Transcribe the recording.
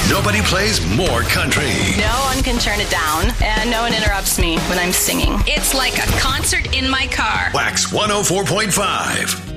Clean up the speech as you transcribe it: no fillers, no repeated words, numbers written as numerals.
Nobody plays more country. No one can turn it down, and no one interrupts me when I'm singing. It's like a concert in my car. Wax 104.5.